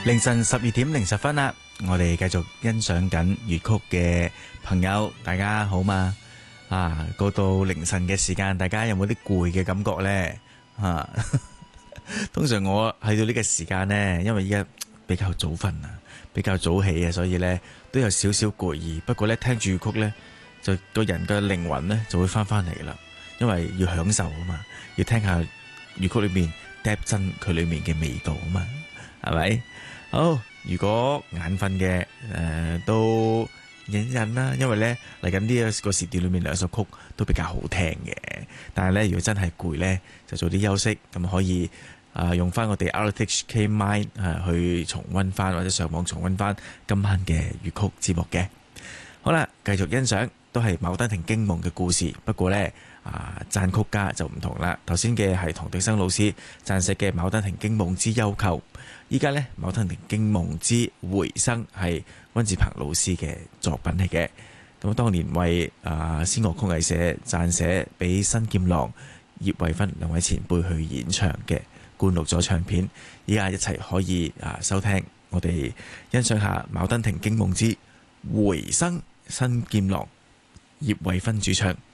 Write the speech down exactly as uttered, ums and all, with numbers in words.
凌晨十二點零十分啦，我哋繼續欣賞緊粵曲嘅朋友，大家好嘛？啊，過到凌晨嘅時間，大家有冇啲攰嘅感覺呢？啊，通常我去到呢個時間呢，因為依家比較早瞓啊，比較早起啊，所以呢都有少少攰意。不過呢，聽住粵曲呢，就個人嘅靈魂呢就會翻返嚟啦，因為要享受啊嘛，要聽下粵曲裏面 depth 真佢裏面嘅味道啊嘛，係咪？好，如果眼瞓嘅誒都忍忍啦，因為咧嚟緊呢一個時段裏面兩首曲都比較好聽嘅。但係咧，如果真係攰咧，就早啲休息，咁可以啊、呃、用翻我哋 R T H K Mine 啊去重溫翻或者上網重溫翻今晚嘅粵曲節目嘅。好啦，繼續欣賞都係《牡丹亭驚夢》嘅故事，不過咧啊撰曲家就唔同啦。頭先嘅係唐滌生老師撰寫嘅《牡丹亭驚夢之幽媾》。依家呢，《牡丹亭驚夢之回生》係溫志鵬老師嘅作品嚟嘅。咁當年為啊仙樂曲藝社撰寫，俾新劍郎、葉慧芬兩位前輩去演唱嘅，灌錄咗唱片。依家一齊可以啊收聽，我哋欣賞下《牡丹亭驚夢之回生》，新劍郎、葉慧芬主唱。